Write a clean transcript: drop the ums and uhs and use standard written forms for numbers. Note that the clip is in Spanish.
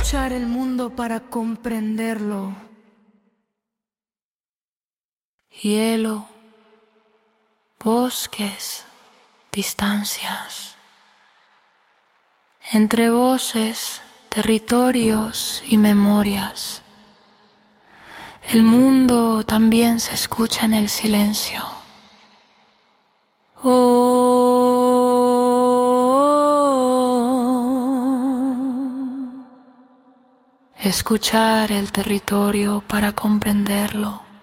Escuchar el mundo para comprenderlo. Hielo, bosques, distancias. Entre voces, territorios y memorias. El mundo también se escucha en el silencio. Escuchar el territorio para comprenderlo.